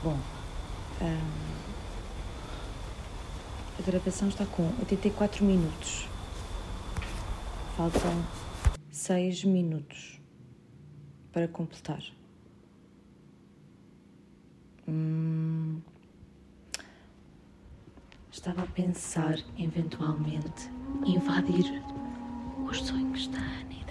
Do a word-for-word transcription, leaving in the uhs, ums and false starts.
Bom, hum, a gravação está com oitenta e quatro minutos. Faltam seis minutos para completar. Hum, estava a pensar, eventualmente, invadir os sonhos da Ana.